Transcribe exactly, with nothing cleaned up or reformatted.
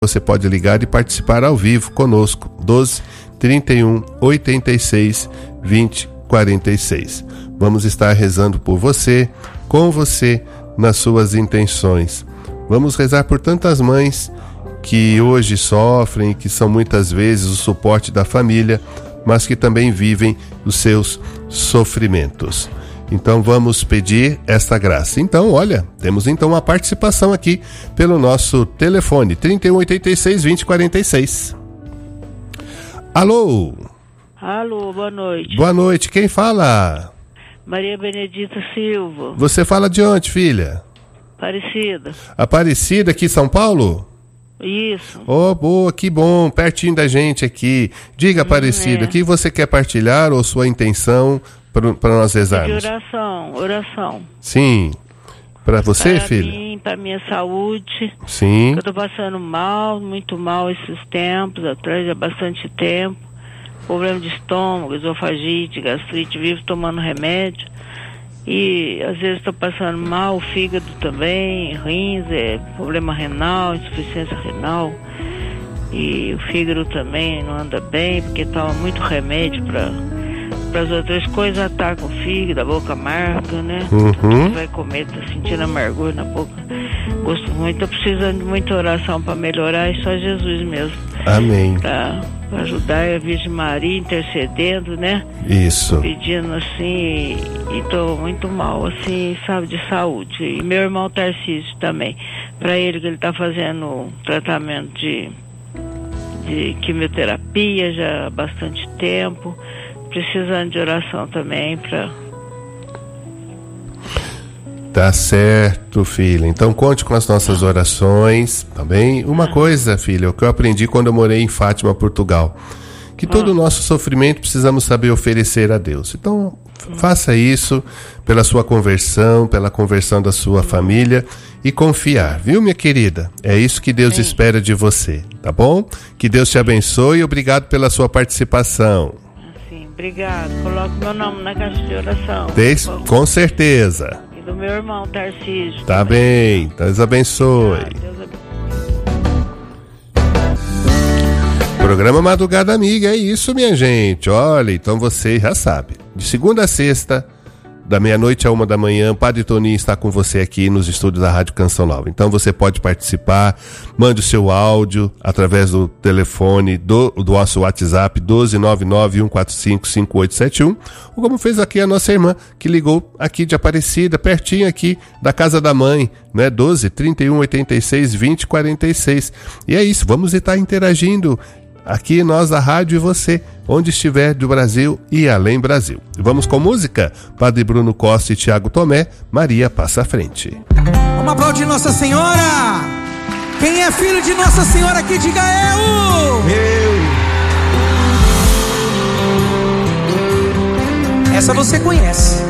Você pode ligar e participar ao vivo conosco, doze, trinta e um, oitenta e seis, vinte, quarenta e seis. Vamos estar rezando por você, com você, nas suas intenções. Vamos rezar por tantas mães que hoje sofrem, que são muitas vezes o suporte da família, mas que também vivem os seus sofrimentos. Então vamos pedir esta graça. Então, olha, temos então uma participação aqui pelo nosso telefone, trinta e um, oitenta e seis, vinte, quarenta e seis. Alô? Alô, boa noite. Boa noite, quem fala? Maria Benedita Silva. Você fala de onde, filha? Aparecida. Aparecida, aqui em São Paulo? Isso. Oh, boa, que bom, pertinho da gente aqui. Diga, Aparecida, o hum, é. que você quer partilhar ou sua intenção para nós rezarmos? De oração, oração. Sim. Para você, pra filha? Para mim, para minha saúde. Sim. Eu estou passando mal, muito mal esses tempos, atrás há bastante tempo. Problema de estômago, esofagite, gastrite, vivo tomando remédio. E às vezes estou passando mal, fígado também, rins, é, problema renal, insuficiência renal. E o fígado também não anda bem, porque toma muito remédio para as outras coisas, ataca o fígado, a boca amarga, né? Uhum. Tudo que vai comer, tá sentindo amargor na boca. Gosto muito, tô precisando de muita oração para melhorar, e só Jesus mesmo. Amém. Pra, pra ajudar a Virgem Maria, intercedendo, né? Isso. Pedindo assim, e tô muito mal, assim, sabe, de saúde. E meu irmão Tarcísio também. Pra ele, que ele tá fazendo tratamento de, de quimioterapia já há bastante tempo. Precisando de oração também para... Tá certo, filha. Então conte com as nossas orações, tá bem? Uma ah. coisa, filha, o que eu aprendi quando eu morei em Fátima, Portugal, que todo o ah. nosso sofrimento precisamos saber oferecer a Deus. Então, ah. faça isso pela sua conversão, pela conversão da sua família e confiar, viu, minha querida? É isso que Deus Sim. espera de você, tá bom? Que Deus te abençoe e obrigado pela sua participação. Obrigado. Coloque meu nome na caixa de oração. Des, com certeza. E do meu irmão Tarcísio. Tá também. Bem. Deus abençoe. Ah, Deus abençoe. Programa Madrugada Amiga, é isso, minha gente. Olha, então você já sabe. De segunda a sexta, da meia-noite a uma da manhã, Padre Toninho está com você aqui nos estúdios da Rádio Canção Nova. Então você pode participar, mande o seu áudio através do telefone do, do nosso WhatsApp doze, nove nove, um quatro cinco, cinco oito sete um, ou como fez aqui a nossa irmã, que ligou aqui de Aparecida, pertinho aqui da casa da mãe, né? doze, trinta e um, oitenta e seis, vinte, quarenta e seis. E é isso, vamos estar interagindo aqui nós da rádio e você, onde estiver do Brasil e além Brasil. Vamos com música? Padre Bruno Costa e Tiago Tomé, Maria Passa à Frente. Vamos aplaudir Nossa Senhora! Quem é filho de Nossa Senhora aqui, diga eu! Eu! Essa você conhece.